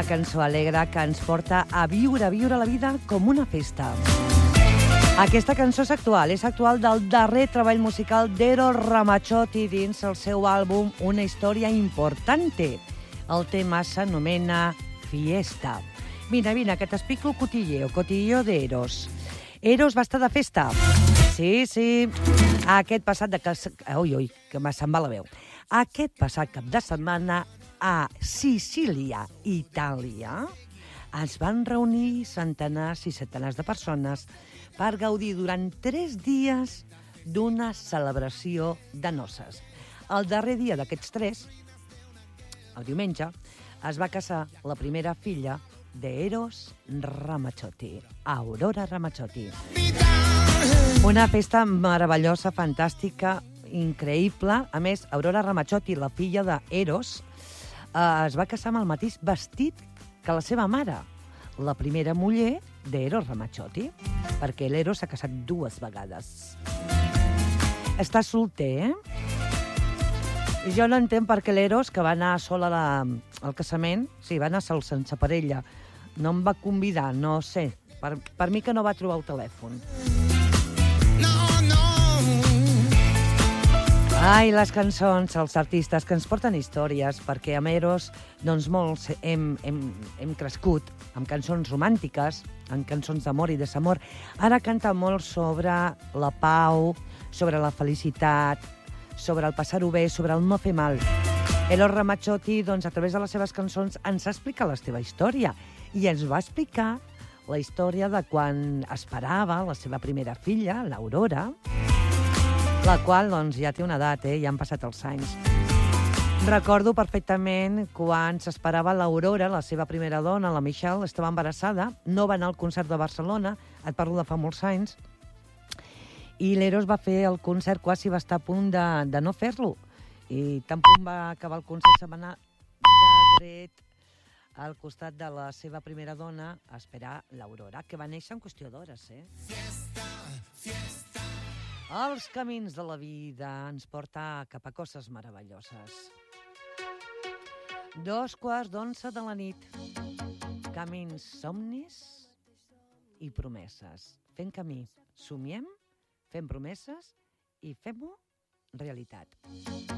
cançó alegre que ens porta a viure la vida com una festa. Aquesta cançó és actual del darrer treball musical d'Eros Ramazzotti dins el seu àlbum Una història importante. El tema s'anomena Fiesta. Vine, que t'explico el cotilleo d'Eros. Eros va estar de festa. Sí. Aquest passat que se'n va la veu. Aquest passat cap de setmana a Sicília, Itàlia, es van reunir centenars i centenars de persones per gaudir durant 3 dies d'una celebració de noces. El darrer dia d'aquests 3, el diumenge, es va casar la primera filla d'Eros Ramazzotti, Aurora Ramazzotti. Una festa meravellosa, fantàstica, increïble. A més, Aurora Ramazzotti, la filla d'Eros, es va casar amb el mateix vestit que la seva mare, la primera muller d'Eros Ramazzotti, perquè l'Eros s'ha casat 2 vegades. Està solter, Jo no entenc per què l'Eros, que va anar sola al casament, va anar sol sense parella, no em va convidar, no sé, per mi que no va trobar el telèfon. Ai, les cançons, els artistes que ens porten històries, perquè amb Eros, doncs molts hem crescut amb cançons romàntiques, amb cançons d'amor i desamor. Ara canta molt sobre la pau, sobre la felicitat, sobre el passar-ho bé, sobre el no fer mal. Eros Ramazzotti, doncs, a través de les seves cançons, ens ha explicat la seva història i ens va explicar la història de quan esperava la seva primera filla, l'Aurora, la qual doncs, ja té una edat, ja han passat els anys. Recordo perfectament quan s'esperava l'Aurora, la seva primera dona, la Michelle, estava embarassada, no va anar al concert de Barcelona, et parlo de fa molts anys, i l'Eros va fer el concert, quasi va estar a punt de no fer-lo. I tan punt va acabar el concert, se'n va anar de dret al costat de la seva primera dona a esperar l'Aurora, que va néixer en qüestió d'hores, Els camins de la vida ens porta cap a coses meravelloses. 11:15 de la nit. Camins, somnis i promeses. Fent camí. Somiem, fem promeses i fem-ho realitat.